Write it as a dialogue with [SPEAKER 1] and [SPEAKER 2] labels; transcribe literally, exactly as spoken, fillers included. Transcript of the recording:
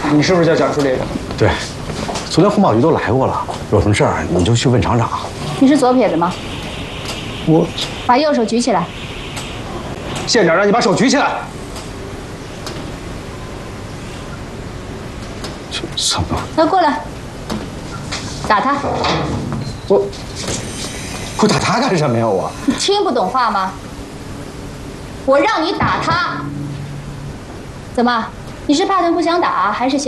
[SPEAKER 1] 你是不是叫蒋处理的？
[SPEAKER 2] 对，昨天红宝局都来过了，有什么事儿你就去问厂长。
[SPEAKER 3] 你是左撇子吗？
[SPEAKER 1] 我
[SPEAKER 3] 把右手举起来。
[SPEAKER 1] 县长让你把手举起来。
[SPEAKER 2] 这怎么？
[SPEAKER 3] 那过来，打他。
[SPEAKER 2] 我我打他干什么呀？我
[SPEAKER 3] 你听不懂话吗？我让你打他。怎么？你是怕他不想打，还是嫌？